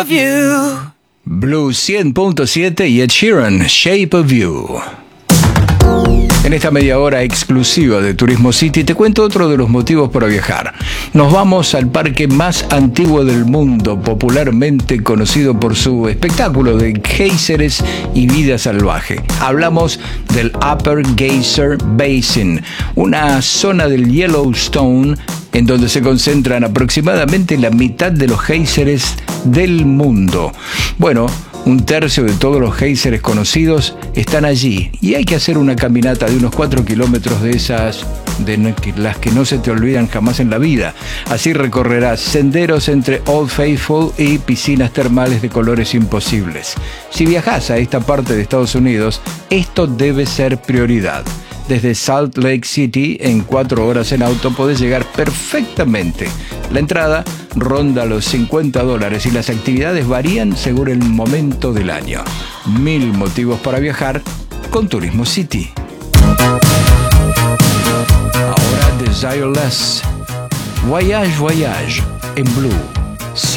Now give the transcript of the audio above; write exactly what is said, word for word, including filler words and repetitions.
of You. Blue cien punto siete y Ed Sheeran, Shape of You. En esta media hora exclusiva de Turismo City te cuento otro de los motivos para viajar. Nos vamos al parque más antiguo del mundo, popularmente conocido por su espectáculo de géiseres y vida salvaje. Hablamos del Upper Geyser Basin, una zona del Yellowstone en donde se concentran aproximadamente la mitad de los géiseres del mundo. Bueno, un tercio de todos los géiseres conocidos están allí y hay que hacer una caminata de unos cuatro kilómetros de esas, de las que no se te olvidan jamás en la vida. Así recorrerás senderos entre Old Faithful y piscinas termales de colores imposibles. Si viajas a esta parte de Estados Unidos, esto debe ser prioridad. Desde Salt Lake City, en cuatro horas en auto, podés llegar perfectamente. La entrada ronda los cincuenta dólares y las actividades varían según el momento del año. Mil motivos para viajar con Turismo City. Ahora Desireless. Voyage, Voyage en Blue.